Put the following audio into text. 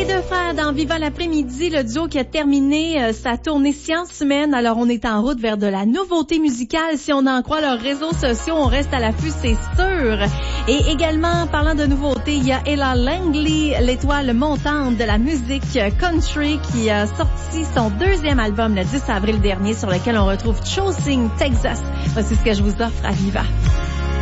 deux frères dans Viva l'après-midi, le duo qui a terminé sa tournée Science Semaine. Alors, on est en route vers de la nouveauté musicale. Si on en croit leurs réseaux sociaux, on reste à l'affût, c'est sûr. Et également, parlant de nouveauté, il y a Ella Langley, l'étoile montante de la musique country, qui a sorti son deuxième album le 10 avril dernier, sur lequel on retrouve Choosing Texas. Voici ce que je vous offre à Viva.